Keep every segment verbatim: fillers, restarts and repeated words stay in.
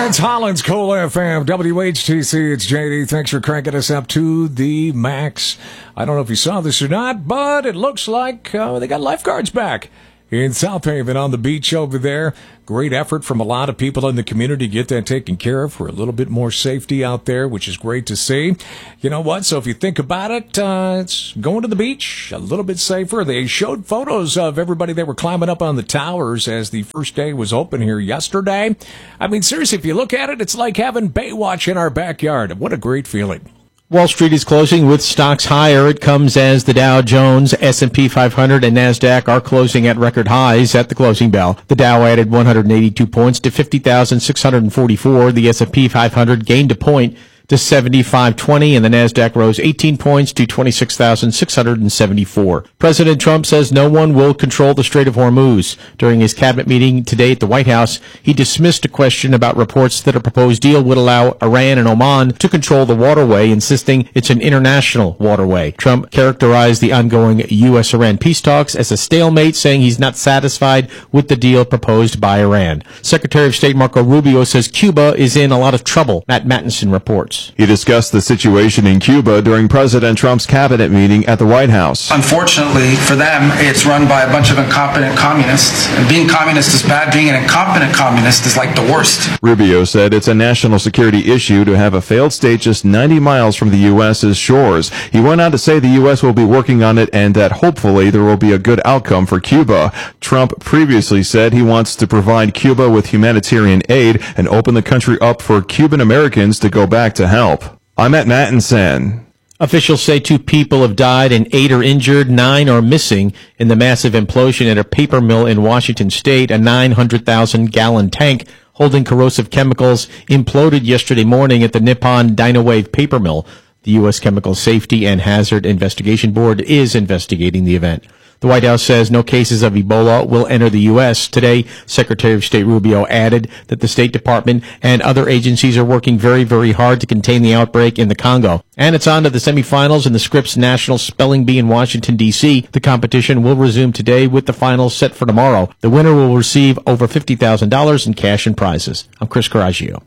It's Holland's Cool F M, W H T C. It's J D. Thanks for cranking us up to the max. I don't know if you saw this or not, but it looks like uh, they got lifeguards back in South Haven on the beach over there. Great effort from a lot of people in the community to get that taken care of for a little bit more safety out there, which is great to see. You know what? So if you think about it, uh, it's going to the beach a little bit safer. They showed photos of everybody that were climbing up on the towers as the first day was open here yesterday. I mean, seriously, if you look at it, it's like having Baywatch in our backyard. What a great feeling. Wall Street is closing with stocks higher. It comes as the Dow Jones, S and P five hundred, and NASDAQ are closing at record highs at the closing bell. The Dow added one hundred eighty-two points to fifty thousand six hundred forty-four. The S and P five hundred gained a point to seventy-five twenty, and the NASDAQ rose eighteen points to twenty-six thousand six hundred seventy-four. President Trump says no one will control the Strait of Hormuz. During his cabinet meeting today at the White House, he dismissed a question about reports that a proposed deal would allow Iran and Oman to control the waterway, insisting it's an international waterway. Trump characterized the ongoing U S Iran peace talks as a stalemate, saying he's not satisfied with the deal proposed by Iran. Secretary of State Marco Rubio says Cuba is in a lot of trouble. Matt Mattinson reports. He discussed the situation in Cuba during President Trump's cabinet meeting at the White House. Unfortunately for them, it's run by a bunch of incompetent communists. And being communist is bad. Being an incompetent communist is like the worst. Rubio said it's a national security issue to have a failed state just ninety miles from the U S's shores. He went on to say the U S will be working on it and that hopefully there will be a good outcome for Cuba. Trump previously said he wants to provide Cuba with humanitarian aid and open the country up for Cuban Americans to go back to help. I'm at Mattinson. Officials say two people have died and eight are injured, nine are missing in the massive implosion at a paper mill in Washington state. A nine hundred thousand gallon tank holding corrosive chemicals imploded yesterday morning at the Nippon Dynawave paper mill. The U S Chemical Safety and Hazard Investigation Board is investigating the event. The White House says no cases of Ebola will enter the U S Today, Secretary of State Rubio added that the State Department and other agencies are working very, very hard to contain the outbreak in the Congo. And it's on to the semifinals in the Scripps National Spelling Bee in Washington, D C The competition will resume today with the finals set for tomorrow. The winner will receive over fifty thousand dollars in cash and prizes. I'm Chris Coraggio.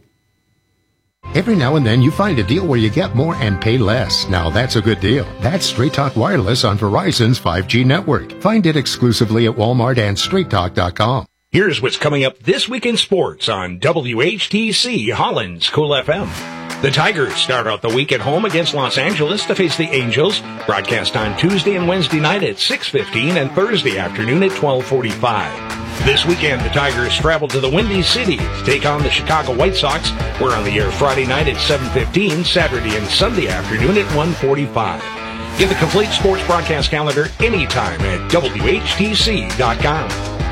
Every now and then you find a deal where you get more and pay less. Now that's a good deal. That's Straight Talk Wireless on Verizon's five G network. Find it exclusively at Walmart and straight talk dot com. Here's what's coming up this week in sports on W H T C Holland's Cool F M. The Tigers start out the week at home against Los Angeles to face the Angels. Broadcast on Tuesday and Wednesday night at six fifteen and Thursday afternoon at twelve forty-five. This weekend, the Tigers travel to the Windy City to take on the Chicago White Sox. We're on the air Friday night at seven fifteen, Saturday and Sunday afternoon at one forty-five. Get the complete sports broadcast calendar anytime at W H T C dot com.